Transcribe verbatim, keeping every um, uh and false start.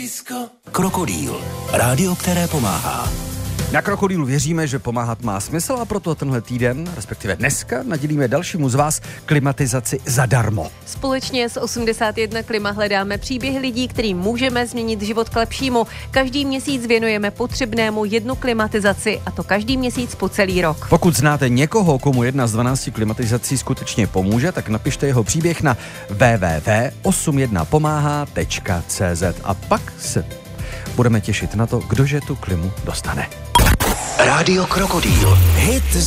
Krokodýl. Rádio, které pomáhá. Na Krokodýlu věříme, že pomáhat má smysl, a proto tenhle týden, respektive dneska, nadělíme dalšímu z vás klimatizaci zadarmo. Společně s osmdesát jedna Klima hledáme příběhy lidí, kterým můžeme změnit život k lepšímu. Každý měsíc věnujeme potřebnému jednu klimatizaci, a to každý měsíc po celý rok. Pokud znáte někoho, komu jedna z dvanácti klimatizací skutečně pomůže, tak napište jeho příběh na w w w tečka osm jedna pomáhá tečka c z a pak se budeme těšit na to, kdože tu klimu dostane. Rádio Krokodýl. Hit